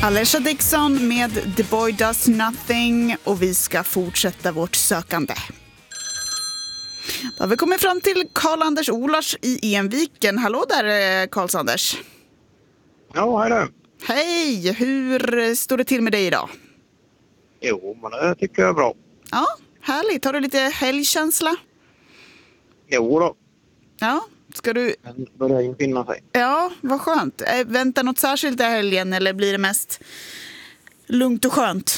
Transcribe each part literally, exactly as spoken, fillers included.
Alesha Dixon med The Boy Does Nothing, och vi ska fortsätta vårt sökande. Då har vi kommit fram till Karl-Anders Olars i Enviken. Hallå där, Karl-Anders. Ja, hej då. Hej, hur står det till med dig idag? Jo, men det tycker jag är bra. Ja, härligt. Har du lite helgkänsla? Jo då. Ja, ska du... Den börjar infinna sig. Ja, vad skönt. Äh, väntar något särskilt i helgen eller blir det mest lugnt och skönt?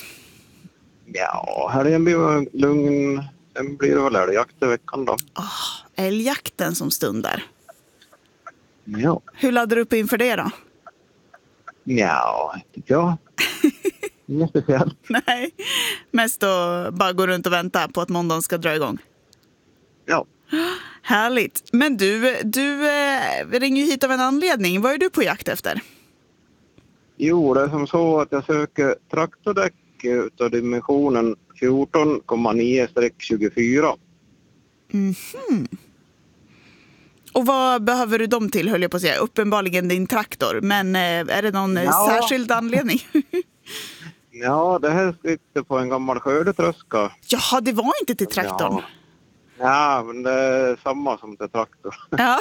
Ja, helgen blir lugn. Sen blir det väl älgjakt i veckan då. Oh, älgjakten som stundar. Ja. Hur laddar du upp inför det då? Ja, tycker jag. Inget speciellt. Nej, mest att bara gå runt och vänta på att måndagen ska dra igång. Ja. Härligt. Men du, du eh, ringer ju hit av en anledning. Vad är du på jakt efter? Jo, det är som så att jag söker traktordäck utav dimensionen fjorton komma nio tjugofyra. Mhm. Och vad behöver du dem till, höll jag på att säga? Uppenbarligen din traktor. Men eh, är det någon Ja. särskild anledning? Ja, det här sitter på en gammal skördetröska. Jaha, det var inte till traktorn. Ja. Ja, men det är samma som till traktor. Ja.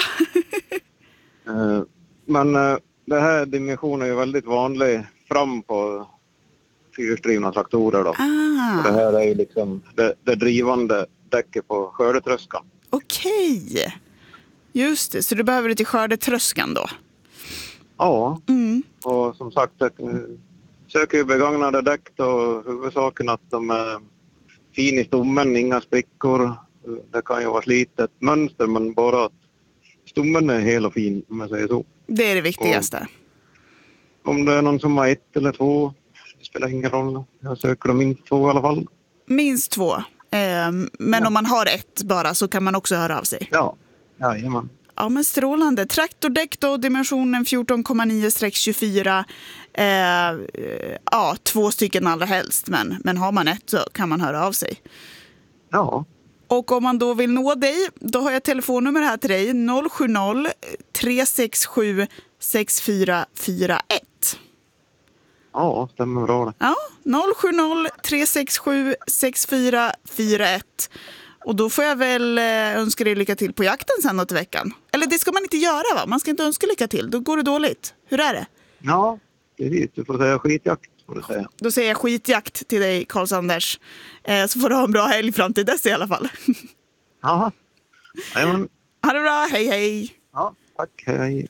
Eh, Men eh, det här dimensionen är väldigt vanlig fram på fyrhjulsdrivna traktorer då. Ah, Det här är ju liksom det, det drivande däcket på skördetröskan. okej. Just det, så du behöver det till skördetröskan då? Ja, Mm. och som sagt jag eh, söker ju begagnade däck då. Huvudsaken att de är fin i stommen, inga sprickor. Det kan ju vara slitet mönster, men bara att stommen är hel och fin, om jag säger så. Det är det viktigaste. Om det är någon som har ett eller två, det spelar ingen roll. Jag söker dem minst två i alla fall. Minst två. Eh, men Ja. om man har ett bara så kan man också höra av sig. Ja, jajamän. Ja, men strålande. Traktordäck då, dimensionen fjorton komma nio tjugofyra. Eh, ja, två stycken allra helst. Men, men har man ett så kan man höra av sig. Ja, Och om man då vill nå dig, då har jag telefonnummer här till dig. noll sju noll tre sex sju sex fyra fyra ett. ja, stämmer bra det. Ja, noll sju noll tre sex sju sex fyra fyra ett. Och då får jag väl eh, önska dig lycka till på jakten sen då till veckan. Eller det ska man inte göra, va? Man ska inte önska lycka till, då går det dåligt. Hur är det? Ja, precis. Du får säga skitjakt, får du säga. Då säger jag skitjakt till dig, Karl-Anders. Eh, så får du ha en bra helg fram till dess i alla fall. Jaha. Jajamän. Ha det bra, hej hej! Ja, tack. Hej.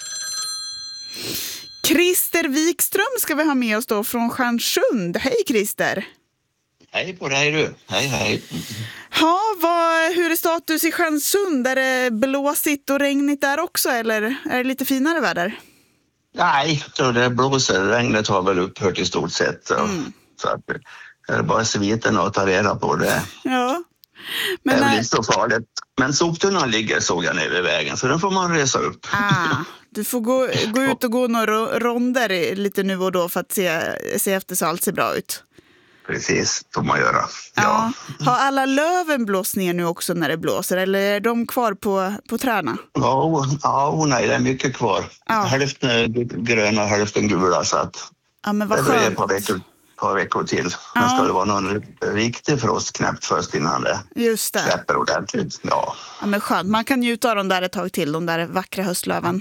Christer Wikström ska vi ha med oss då från Stjärnsund. Hej Christer! Hej på dig du. Hej hej. Ja, vad, hur är status i Stjärnsund? Är det blåsigt och regnigt där också, eller är det lite finare väder? Nej, så det blåser. Regnet har väl upphört i stort sett. Så, Mm. så att det är bara sviten att ta reda på det. Ja. Det Men är väl när, inte så farligt. Men soptunnan ligger, såg jag, nere vid vägen. Så den får man resa upp. ah, du får gå, gå ut och gå några ro- ronder i- lite nu och då för att se, se efter så allt ser bra ut. Precis, får man göra. Ja. Ja. Har alla löven blåst ner nu också när det blåser, eller är de kvar på, på träna? Ja, o- ja o, nej, det är mycket kvar. Ja. Hälften är gröna, hälften gula. Så att Ja, men det vad blir ett skönt. par veckor, par veckor till. Ja. Men ska det vara någon riktig frostknäpp först innan det Just det. släpper ordentligt. Ja. Ja, men skönt. Man kan njuta av dem där ett tag till, de där vackra höstlöven.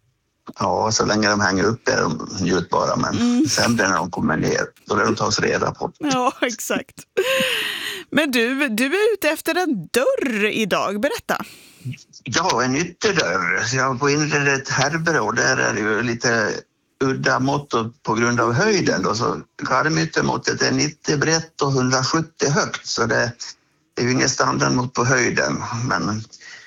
Ja, så länge de hänger upp är de njutbara, men Mm. sen när de kommer ner, då lär de tas reda på. Ja, exakt. Men du, du är ute efter en dörr idag. Berätta. Ja, en ytterdörr. Så jag var på inredet Herberå, där är det ju lite udda mått på grund av höjden. Då. Så karmyttermåttet är nittio brett och hundrasjuttio högt, så det är ju inget standardmått på höjden. Men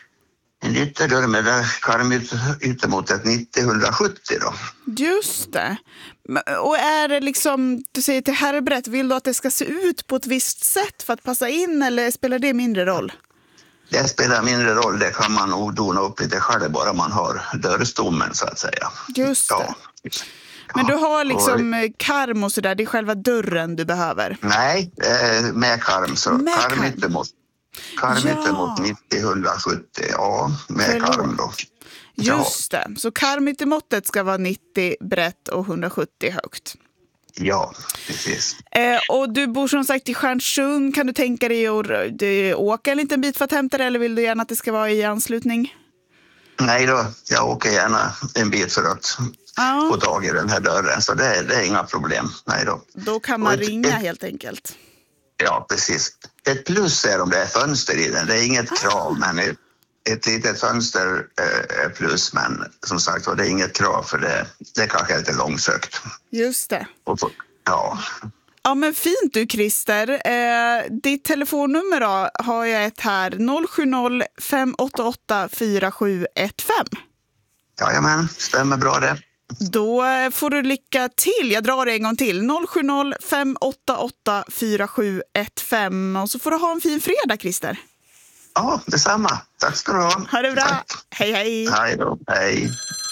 en ytterdörr med det karmyttermåttet nittio hundrasjuttio då. Just det. Men- Och är det liksom, du säger till herrbrett, vill du att det ska se ut på ett visst sätt för att passa in, eller spelar det mindre roll? Det spelar mindre roll, det kan man nog dona upp lite själv bara man har dörrstommen så att säga. Just det. Ja. Men du Ja, har och- liksom eh, karm och sådär, det är själva dörren du behöver. Nej, eh, med karm så. Med karm karm. inte mot, karm Ja. inte mot nittio hundrasjuttio, ja, med Förlåt. karm då. Ja. Just det. Så karm i måttet ska vara nittio brett och hundrasjuttio högt. Ja, precis. Eh, och du bor som sagt i Stjärnsund. Kan du tänka dig att du, åka en liten bit för att hämta det, eller vill du gärna att det ska vara i anslutning? Nej då, jag åker gärna en bit för att Ja. få tag i den här dörren, så det, det är inga problem. Nej då. Då kan man Och ett- ringa ett- helt enkelt. Ja, precis. Ett plus är om det är fönster i den. Det är inget krav, men ett, ett litet fönster eh, är plus. Men som sagt var, det är inget krav, för det, det kanske är lite långsökt. Just det. Och så, ja, Ja, men fint du Christer. Eh, ditt telefonnummer då har jag ett här. noll sju noll fem åtta åtta fyra sju ett fem. jajamän, stämmer bra det. Då får du lycka till. Jag drar det en gång till. noll sju noll fem åtta åtta fyra sju ett fem. Och så får du ha en fin fredag, Christer. Ja, detsamma. Tack ska du ha. Ha det bra. Tack. Hej, hej. Hej då. Hej.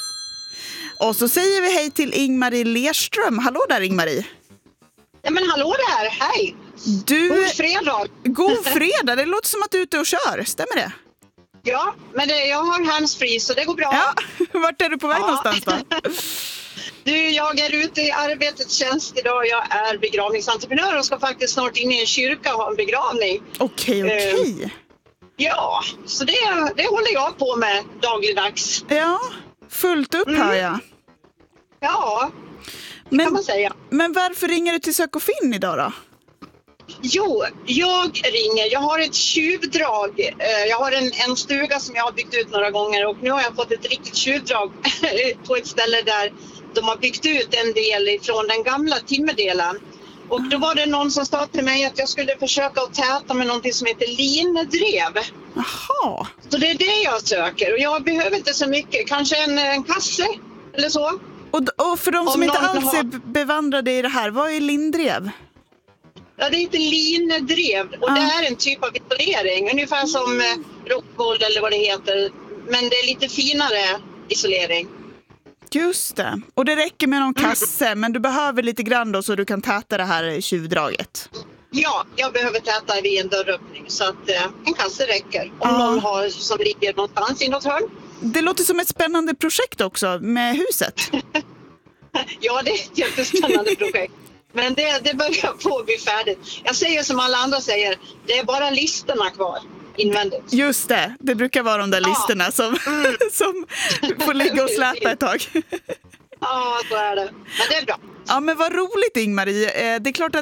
Och så säger vi hej till Ingmarie Lerström. Hallå där, Ingmarie. Ja, men hallå där, hej! Du, God fredag! god fredag. Det låter som att du är ute och kör. Stämmer det? Ja, men det, jag har handsfree så det går bra. Ja. Vart är du på väg Ja. någonstans då? Du, jag är ute i arbetets tjänst idag. Jag är begravningsentreprenör och ska faktiskt snart in i en kyrka och ha en begravning. Okej, okej. Ja, så det, det håller jag på med dagligdags. Ja, fullt upp hör jag. Ja, det kan Men, man säga. men varför ringer du till Sök och Finn idag då? Jo, jag ringer. Jag har ett tjuvdrag. Eh, Jag har en, en stuga som jag har byggt ut några gånger och nu har jag fått ett riktigt tjuvdrag på ett ställe där de har byggt ut en del från den gamla timmerdelen. Och då var det någon som sa till mig att jag skulle försöka att täta med någonting som heter lindrev. Jaha. Så det är det jag söker och jag behöver inte så mycket. Kanske en, en kasse eller så. Och, och för de som Om inte någon alls har- är bevandrade i det här, vad är lindrev? Ja, det heter lindrev och Ja. det är en typ av isolering. Ungefär som eh, rockwool eller vad det heter. Men det är lite finare isolering. Just det. Och det räcker med någon kasse, men du behöver lite grann då så du kan täta det här tjuvdraget. Ja, jag behöver täta vid en dörröppning så att eh, en kasse räcker. Om Ja. någon har som ligger någonstans i något hörn. Det låter som ett spännande projekt också med huset. Ja, det är ett jättespännande projekt. Men det, det börjar på att bli färdigt. Jag säger som alla andra säger, det är bara listorna kvar invändigt. Just det, det brukar vara de där Ja. listorna som, som får ligga och släpa ett tag. Ja, så är det. Men det är bra. Ja, men vad roligt Ingmarie. Eh, Det är klart att